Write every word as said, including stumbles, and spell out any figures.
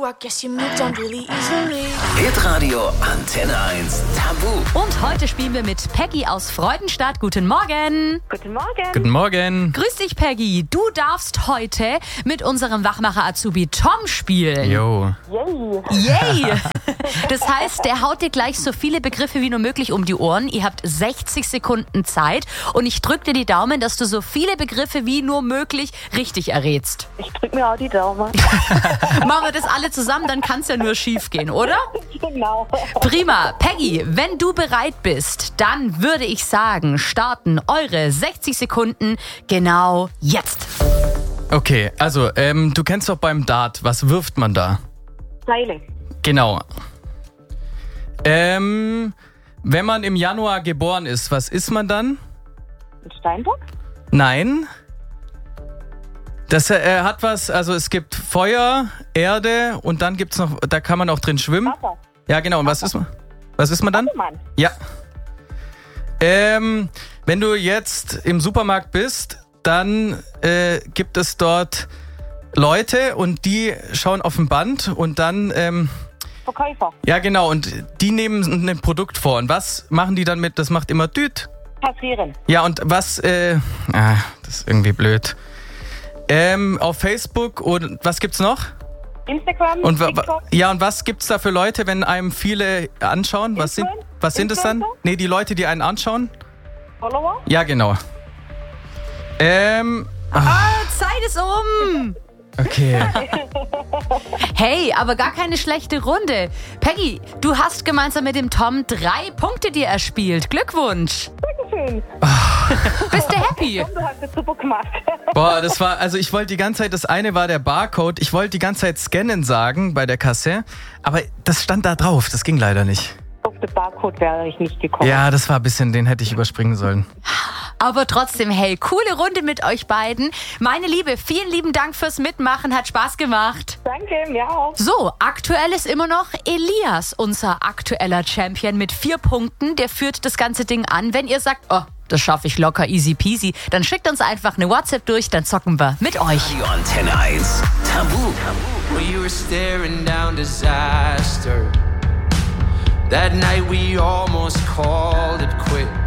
I guess you moved on really easily. Hitradio Antenne eins Tabu. Und heute spielen wir mit Peggy aus Freudenstadt. Guten Morgen. Guten Morgen. Guten Morgen. Grüß dich, Peggy. Du darfst heute mit unserem Wachmacher-Azubi Tom spielen. Jo. Yay. Yay! Das heißt, der haut dir gleich so viele Begriffe wie nur möglich um die Ohren. Ihr habt sechzig Sekunden Zeit und ich drück dir die Daumen, dass du so viele Begriffe wie nur möglich richtig errätst. Ich drück mir auch die Daumen. Machen wir das alle zusammen, dann kann es ja nur schief gehen, oder? Genau. Prima. Peggy, wenn du bereit bist, dann würde ich sagen, starten eure sechzig Sekunden genau jetzt. Okay, also, ähm, du kennst doch beim Dart, was wirft man da? Seile. Genau. Ähm, wenn man im Januar geboren ist, was ist man dann? Ein Steinbock? Nein. Das äh, hat was, also es gibt Feuer, Erde und dann gibt's noch, da kann man auch drin schwimmen. Wasser. Ja, genau. Und was ist man? Was ist man dann? Wassermann. Ja. Ähm, wenn du jetzt im Supermarkt bist, dann äh, gibt es dort Leute und die schauen auf ein Band und dann, ähm, Verkäufer. ja genau, und die nehmen ein Produkt vor. Und was machen die dann mit? Das macht immer Düt. Passieren. Ja, und was, äh, ah, das ist irgendwie blöd. Ähm, auf Facebook und was gibt's noch? Instagram. Und wa- TikTok. wa- ja, und was gibt's da für Leute, wenn einem viele anschauen? Was sind, Influen- was sind es dann? Influencer? Nee, die Leute, die einen anschauen? Follower. Ja, genau. Ähm, Ah, Zeit ist um. okay. Hey, aber gar keine schlechte Runde. Peggy, du hast gemeinsam mit dem Tom drei Punkte dir erspielt. Glückwunsch. Dankeschön. Bist du happy? Du hast es super gemacht. Boah, das war, also ich wollte die ganze Zeit, das eine war der Barcode, ich wollte die ganze Zeit scannen sagen bei der Kasse, aber das stand da drauf, das ging leider nicht. Auf den Barcode wäre ich nicht gekommen. Ja, das war ein bisschen, den hätte ich überspringen sollen. Aber trotzdem, hey, coole Runde mit euch beiden. Meine Liebe, vielen lieben Dank fürs Mitmachen, hat Spaß gemacht. Danke, mir auch. So, aktuell ist immer noch Elias unser aktueller Champion mit vier Punkten. Der führt das ganze Ding an. Wenn ihr sagt, oh, das schaffe ich locker, easy peasy, dann schickt uns einfach eine WhatsApp durch, dann zocken wir mit euch. Radio Antenne eins Tabu. We were staring down disaster. That night we almost called it quits.